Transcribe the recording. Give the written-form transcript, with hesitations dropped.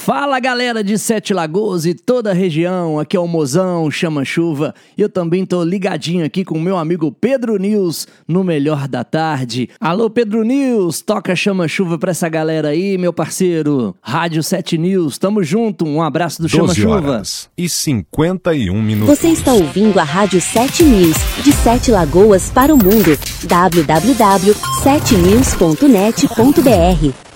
Fala galera de Sete Lagoas e toda a região, aqui é o Mozão Chama Chuva e eu também tô ligadinho aqui com o meu amigo Pedro News no Melhor da Tarde. Alô Pedro News, toca Chama Chuva pra essa galera aí, meu parceiro. Rádio 7 News, tamo junto, um abraço do Chama Chuva. 12h51. Você está ouvindo a Rádio 7 News, de Sete Lagoas para o mundo, www.7news.net.br.